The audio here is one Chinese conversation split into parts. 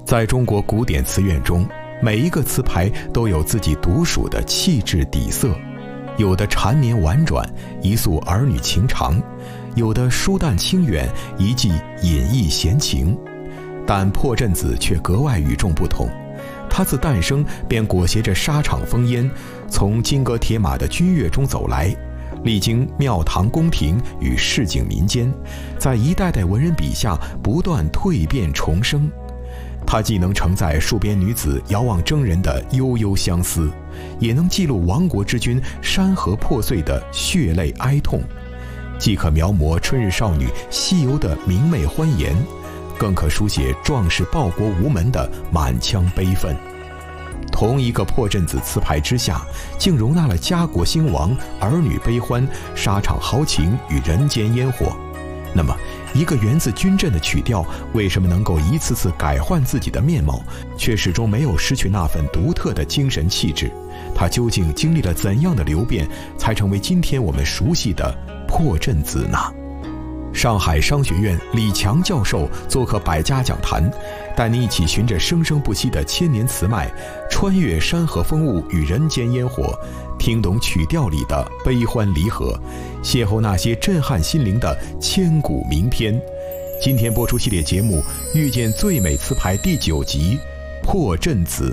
在中国古典词苑中，每一个词牌都有自己独属的气质底色，有的缠绵婉转，一诉儿女情长；有的疏淡清远，一寄隐逸闲情。但破阵子却格外与众不同，它自诞生便裹挟着沙场烽烟，从金戈铁马的军乐中走来，历经庙堂宫廷与市井民间，在一代代文人笔下不断蜕变重生。它既能承载戍边女子遥望征人的悠悠相思，也能记录亡国之君山河破碎的血泪哀痛，既可描摹春日少女西游的明媚欢颜，更可书写壮士报国无门的满腔悲愤。同一个破阵子词牌之下，竟容纳了家国兴亡、儿女悲欢、沙场豪情与人间烟火。那么一个源自军阵的曲调，为什么能够一次次改换自己的面貌，却始终没有失去那份独特的精神气质？它究竟经历了怎样的流变，才成为今天我们熟悉的破阵子呢？上海商学院李强教授做客百家讲坛，带您一起循着生生不息的千年词脉，穿越山河风物与人间烟火，听懂曲调里的悲欢离合，邂逅那些震撼心灵的千古名篇。今天播出系列节目《遇见最美词牌》第9集《破阵子》。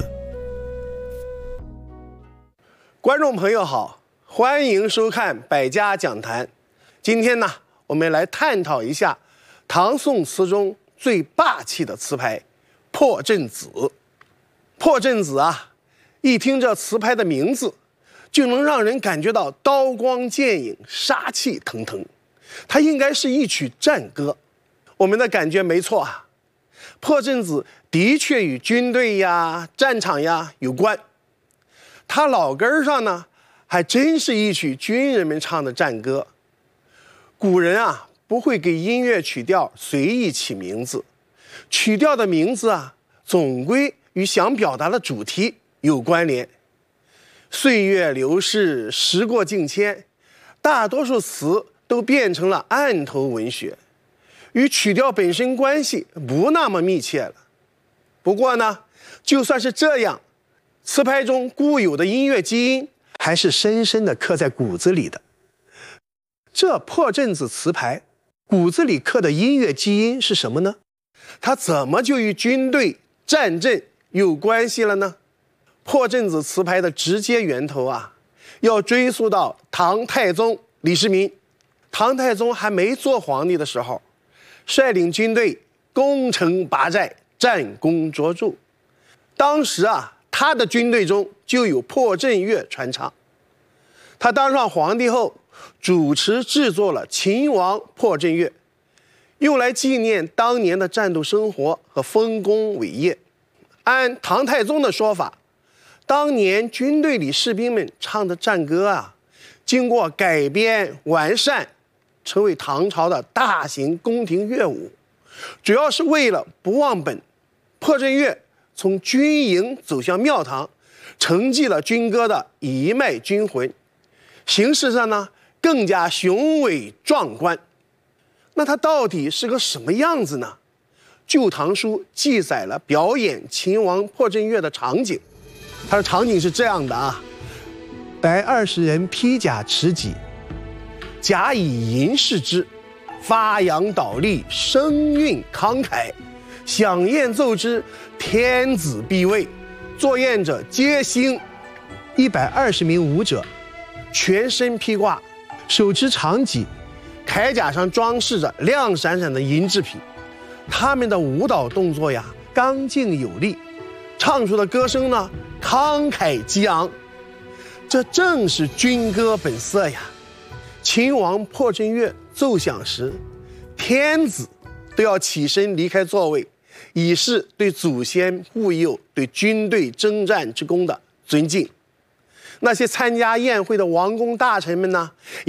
观众朋友好，欢迎收看百家讲坛。今天呢，我们来探讨一下唐宋词中最霸气的词牌破阵子。破阵子啊，一听这词牌的名字，就能让人感觉到刀光剑影、杀气腾腾。它应该是一曲战歌。我们的感觉没错啊，破阵子的确与军队呀、战场呀有关。它老根上呢，还真是一曲军人们唱的战歌。古人啊，不会给音乐曲调随意起名字，曲调的名字啊，总归与想表达的主题有关联。岁月流逝，时过境迁，大多数词都变成了案头文学，与曲调本身关系不那么密切了。不过呢，就算是这样，词牌中固有的音乐基因还是深深地刻在骨子里的。这破阵子词牌骨子里刻的音乐基因是什么呢？它怎么就与军队战阵有关系了呢？破阵子词牌的直接源头啊，要追溯到唐太宗李世民。唐太宗还没做皇帝的时候，率领军队攻城拔寨，战功卓著。当时啊，他的军队中就有破阵乐传唱。他当上皇帝后，主持制作了秦王破阵乐，用来纪念当年的战斗生活和丰功伟业。按唐太宗的说法，当年军队里士兵们唱的战歌啊，经过改编完善，成为唐朝的大型宫廷乐舞，主要是为了不忘本。破阵乐从军营走向庙堂，承继了军歌的一脉军魂，形式上呢更加雄伟壮观。那它到底是个什么样子呢？《旧唐书》记载了表演秦王破阵乐的场景。它的场景是这样的啊：逮20人披甲持戟，甲以银饰之，发扬倒立，声韵慷慨，响宴奏之，天子必位，作宴者皆兴。120名舞者，全身披挂，手持长戟，铠甲上装饰着亮闪闪的银制品。他们的舞蹈动作呀，刚劲有力，唱出的歌声呢，慷慨激昂。这正是军歌本色呀。秦王破阵乐奏响时，天子都要起身离开座位，以示对祖先护佑、对军队征战之功的尊敬。那些参加宴会的王公大臣们呢，